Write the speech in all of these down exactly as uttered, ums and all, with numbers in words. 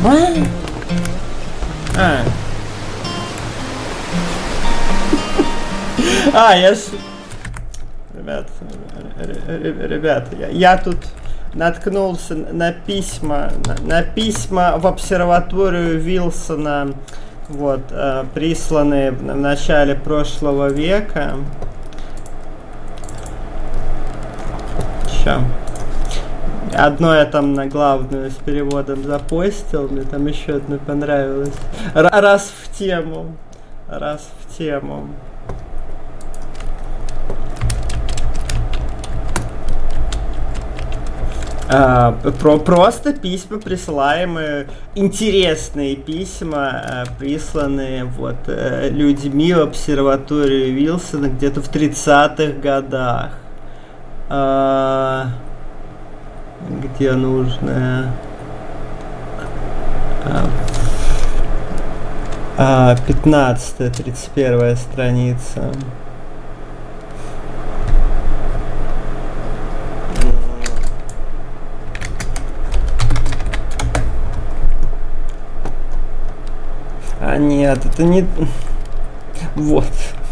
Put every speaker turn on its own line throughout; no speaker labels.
А. А, я ж... Ребят, ребята, я, я тут наткнулся на письма, на, на письма в обсерваторию Вилсона, вот, э, присланные в начале прошлого века. Ща. Одно я там на главную с переводом запостил, мне там еще одно понравилось. Р- раз в тему, раз в тему. А, про, просто письма присылаемые, интересные письма, а, присланные вот а, людьми в обсерваторию Вилсона где-то в тридцатых годах. А, где нужно? А, пятнадцатая, тридцать первая страница. А нет, это не... Вот.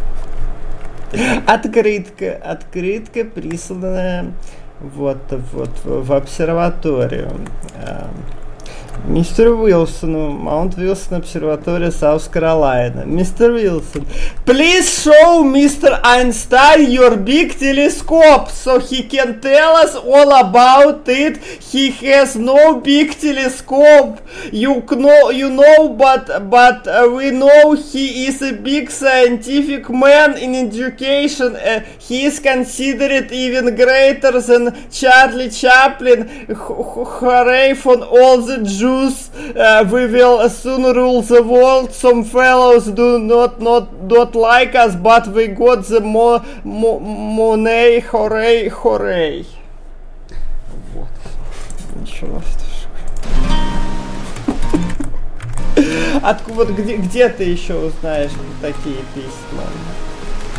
Открытка. Открытка, присланная вот, вот в обсерваторию. Мистер Уилсону, Маунт Вилсон, обсерватория Саус Каролайна. Мистер Wilson, please show Mister Einstein your big telescope so he can tell us all about it. He has no big telescope. You know, you know, but but uh, we know he is a big scientific man in education. Uh, he is considered even greater than Charlie Chaplin. Hooray for all the Jews. Uh, we will soon rule the world. Some fellows do not not don't like us, but we got the mo mo money. Hooray, hooray. Вот. Ничего. Откуда, вот где, где ты еще узнаешь такие письма?